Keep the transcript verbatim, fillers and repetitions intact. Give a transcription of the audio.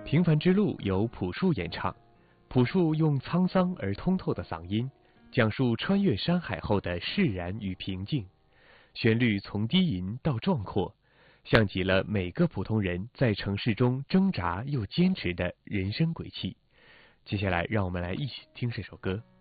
平凡之路由朴树演唱，朴树用沧桑而通透的嗓音，讲述穿越山海后的释然与平静。旋律从低吟到壮阔，像极了每个普通人在城市中挣扎又坚持的人生轨迹。接下来，让我们来一起听这首歌。